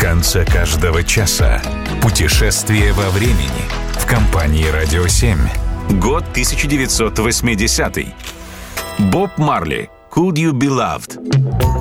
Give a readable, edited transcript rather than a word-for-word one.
конце каждого часа. Путешествие во времени в компании «Радио 7». Год 1980. Боб Марли. Could You Be Loved?